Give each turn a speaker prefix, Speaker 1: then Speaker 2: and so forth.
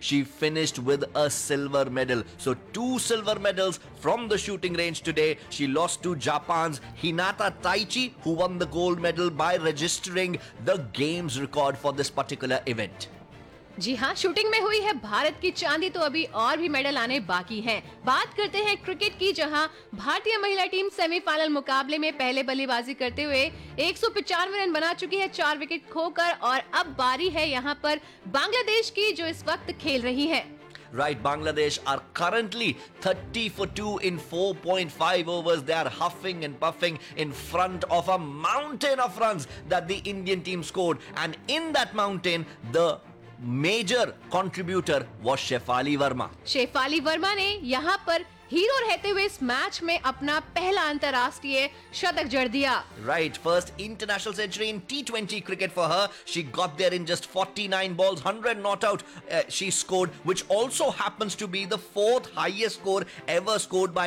Speaker 1: she finished with a silver medal. So 2 silver medals from the shooting range today. She lost to Japan's Hinata Taichi, who won the gold medal by registering the games record for this particular event.
Speaker 2: जी हाँ, shooting में हुई है भारत की चांदी, तो अभी और भी मेडल आने बाकी हैं। बात करते हैं क्रिकेट की, जहां भारतीय महिला टीम सेमीफाइनल मुकाबले में पहले बल्लेबाजी करते हुए 195 रन बना चुकी है 4 विकेट खोकर, और अब बारी है यहां पर बांग्लादेश की, जो इस वक्त खेल रही है।
Speaker 1: Right, Bangladesh are currently 30 for 2 in 4.5 overs. They are huffing and puffing in front of a mountain of runs that the Indian team scored. And in that mountain, the major contributor was Shefali Verma.
Speaker 2: Shefali Verma ने यहाँ पर hero रहते हुए इस match में अपना पहला अंतरराष्ट्रीय शतक जड़ दिया।
Speaker 1: Right, first international century in T20 cricket for her. She got there in just 49 balls, 100 not out. She scored, which also happens to be the 4th highest score ever scored by